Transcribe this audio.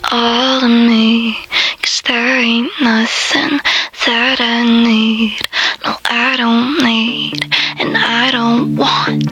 all of me, 'cause there ain't nothing that I need. No, I don't need, and I don't want